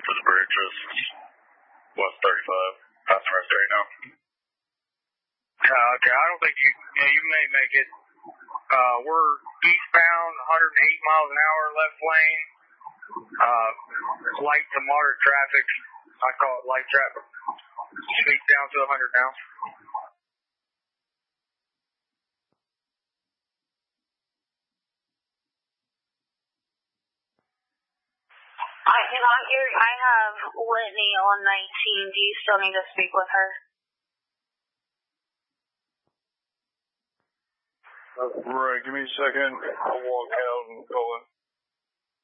to the bridge is west 35. That's right there now. Okay, I don't think you may make it. We're eastbound, 108 miles an hour, left lane. Light to moderate traffic. I call it light traffic. Speed down to 100 now. I cannot hear. I have Whitney on 19. Do you still need to speak with her? Right, give me a second. I'll walk out and go in.